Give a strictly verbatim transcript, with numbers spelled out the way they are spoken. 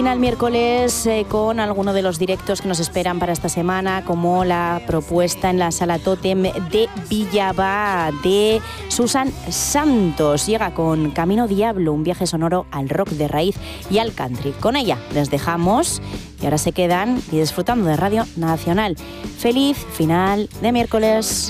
El miércoles eh, con alguno de los directos que nos esperan para esta semana, como la propuesta en la Sala Tótem de Villaba de Susan Santos. Llega con Camino Diablo, un viaje sonoro al rock de raíz y al country. Con ella les dejamos y ahora se quedan y disfrutando de Radio Nacional. Feliz final de miércoles.